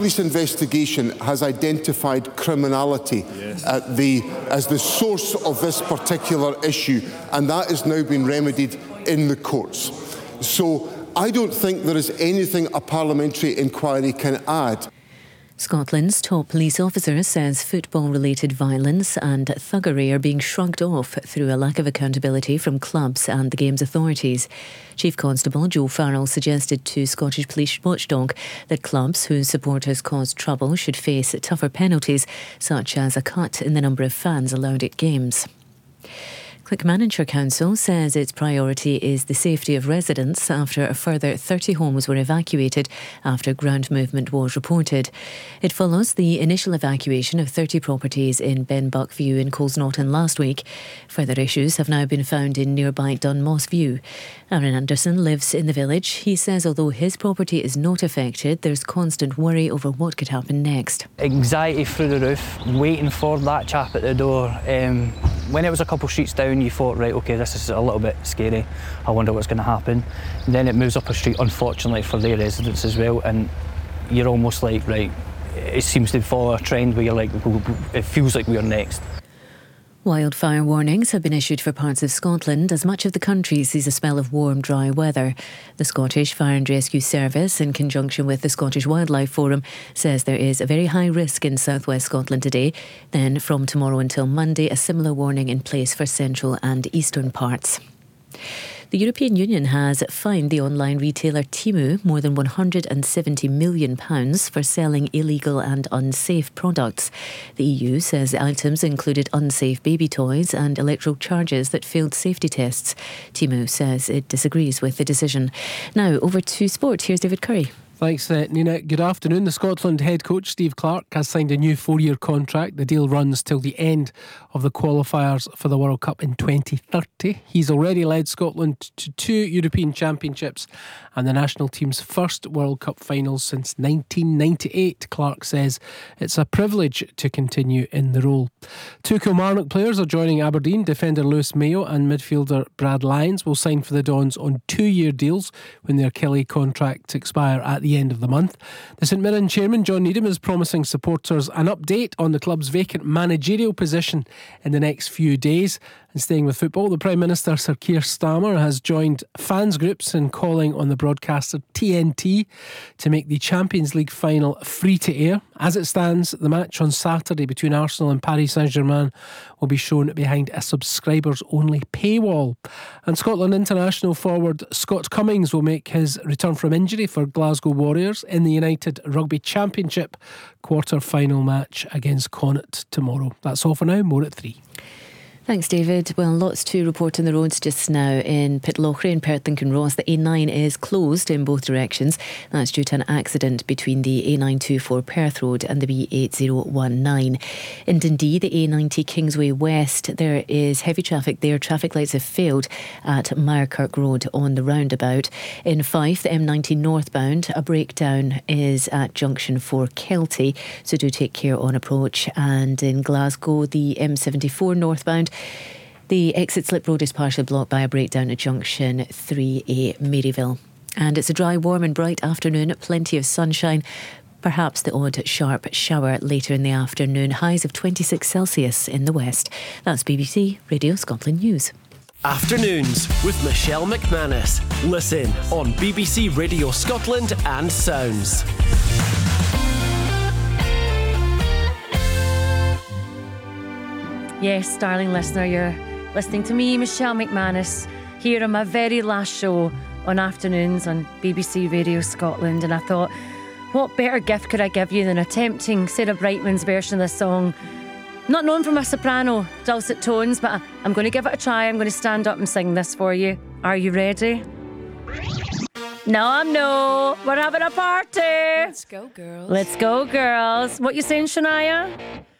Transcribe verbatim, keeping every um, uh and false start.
police investigation has identified criminality yes. at the, as the source of this particular issue, and that has now been remedied in the courts. So I don't think there is anything a parliamentary inquiry can add. Scotland's top police officer says football-related violence and thuggery are being shrugged off through a lack of accountability from clubs and the game's authorities. Chief Constable Joe Farrell suggested to Scottish Police Watchdog that clubs whose supporters cause trouble should face tougher penalties, such as a cut in the number of fans allowed at games. Clackmannanshire Council says its priority is the safety of residents after a further thirty homes were evacuated after ground movement was reported. It follows the initial evacuation of thirty properties in Benbuck View in Colesnaughton last week. Further issues have now been found in nearby Dunmoss View. Aaron Anderson lives in the village. He says although his property is not affected, there's constant worry over what could happen next. Anxiety through the roof, waiting for that chap at the door. Um, when it was a couple streets down, you thought, right, OK, this is a little bit scary. I wonder what's going to happen. And then it moves up a street, unfortunately, for their residents as well. And you're almost like, right, it seems to follow a trend where you're like, it feels like we're next. Wildfire warnings have been issued for parts of Scotland as much of the country sees a spell of warm, dry weather. The Scottish Fire and Rescue Service, in conjunction with the Scottish Wildlife Forum, says there is a very high risk in southwest Scotland today. Then, from tomorrow until Monday, a similar warning in place for central and eastern parts. The European Union has fined the online retailer Temu more than one hundred seventy million pounds for selling illegal and unsafe products. The E U says the items included unsafe baby toys and electrical charges that failed safety tests. Temu says it disagrees with the decision. Now, over to sport. Here's David Curry. Thanks, uh, Nina. Good afternoon. The Scotland head coach, Steve Clarke, has signed a new four-year contract. The deal runs till the end of the qualifiers for the World Cup in twenty thirty. He's already led Scotland to two European Championships and the national team's first World Cup finals since nineteen ninety-eight. Clarke says it's a privilege to continue in the role. Two Kilmarnock players are joining Aberdeen. Defender Lewis Mayo and midfielder Brad Lyons will sign for the Dons on two-year deals when their Kelly contracts expire at the end of the month. The St Mirren chairman John Needham is promising supporters an update on the club's vacant managerial position in the next few days. And staying with football, the Prime Minister Sir Keir Starmer has joined fans groups in calling on the broadcaster T N T to make the Champions League final free to air. As it stands, the match on Saturday between Arsenal and Paris Saint-Germain will be shown behind a subscribers-only paywall. And Scotland international forward Scott Cummings will make his return from injury for Glasgow Warriors in the United Rugby Championship quarter-final match against Connacht tomorrow. That's all for now. More at three. Thanks, David. Well, lots to report on the roads just now in Pitlochry and Perth and Kinross. The A nine is closed in both directions. That's due to an accident between the A nine twenty-four Perth Road and the B eight oh one nine. In Dundee, the A ninety Kingsway West, there is heavy traffic there. Traffic lights have failed at Myrekirk Road on the roundabout. In Fife, the M ninety northbound, a breakdown is at junction for Kelty, so do take care on approach. And in Glasgow, the M seventy-four northbound, the exit slip road is partially blocked by a breakdown at junction three A Maryville. And it's a dry, warm and bright afternoon, plenty of sunshine, perhaps the odd sharp shower later in the afternoon. Highs of twenty-six Celsius in the west. That's B B C Radio Scotland News. Afternoons with Michelle McManus. Listen on B B C Radio Scotland and Sounds. Yes, darling listener, you're listening to me, Michelle McManus, here on my very last show on Afternoons on B B C Radio Scotland. And I thought, what better gift could I give you than attempting Sarah Brightman's version of this song? Not known for my soprano, dulcet tones, but I'm going to give it a try. I'm going to stand up and sing this for you. Are you ready? No, I'm no. We're having a party. Let's go, girls. Let's go, girls. What you saying, Shania?